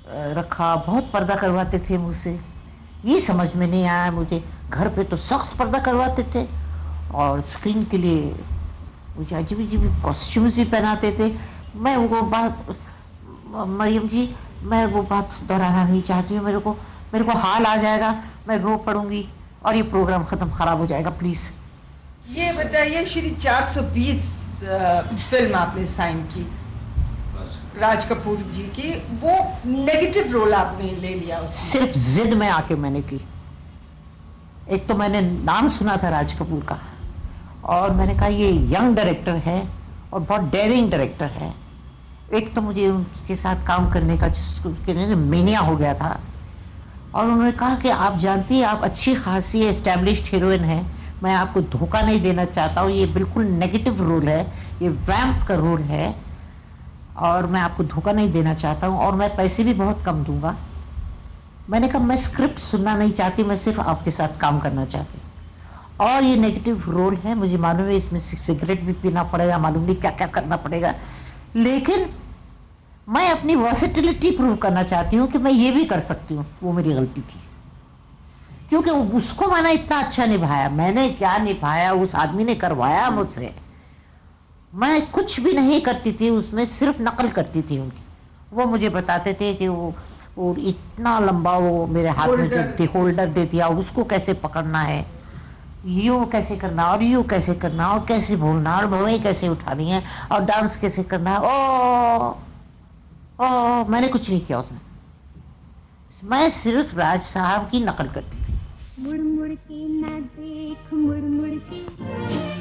रखा, बहुत पर्दा करवाते थे मुझसे। ये समझ में नहीं आया मुझे, घर पे तो सख्त पर्दा करवाते थे और स्क्रीन के लिए मुझे अजीब-अजीब कॉस्ट्यूम्स भी पहनाते थे। मैं वो बात मरियम जी, मैं वो बात दोहराना नहीं चाहती हूँ, मेरे को हाल आ जाएगा, मैं रो पड़ूँगी और ये प्रोग्राम ख़त्म ख़राब हो जाएगा, प्लीज़। ये बताइए, श्री 420 फिल्म आपने साइन की राज कपूर जी की, वो नेगेटिव रोल आपने ले लिया उसमें। सिर्फ जिद में आके मैंने की। एक तो मैंने नाम सुना था राज कपूर का और मैंने कहा ये यंग डायरेक्टर है और बहुत डेयरिंग डायरेक्टर है। एक तो मुझे उनके साथ काम करने का जिसके मेनिया हो गया था और उन्होंने कहा कि आप जानती हैं आप अच्छी खासी एस्टैब्लिश्ड हीरोइन हैं, मैं आपको धोखा नहीं देना चाहता हूँ, ये बिल्कुल नेगेटिव रोल है, ये वैम्प का रोल है और मैं आपको धोखा नहीं देना चाहता हूँ और मैं पैसे भी बहुत कम दूंगा। मैंने कहा मैं स्क्रिप्ट सुनना नहीं चाहती, मैं सिर्फ आपके साथ काम करना चाहती हूँ और ये नेगेटिव रोल है, मुझे मालूम है इसमें सिगरेट भी पीना पड़ेगा, मालूम नहीं क्या क्या करना पड़ेगा, लेकिन मैं अपनी वर्सेटिलिटी प्रूव करना चाहती हूँ कि मैं ये भी कर सकती हूँ। वो मेरी गलती थी क्योंकि उसको मैंने इतना अच्छा निभाया, मैंने क्या निभाया, उस आदमी ने करवाया मुझसे। मैं कुछ भी नहीं करती थी उसमें, सिर्फ नकल करती थी उनकी। वो मुझे बताते थे कि वो इतना लंबा वो मेरे हाथ में जो होल्डर दे दिया उसको कैसे पकड़ना है, यूं कैसे करना और यूं कैसे करना और कैसे बोलना और भवें कैसे उठानी है और डांस कैसे करना है। ओ मैंने कुछ नहीं किया उसमें, मैं सिर्फ राज साहब की नकल करती थी। मुड़ मुड़ के ना देख, मुड़ मुड़ के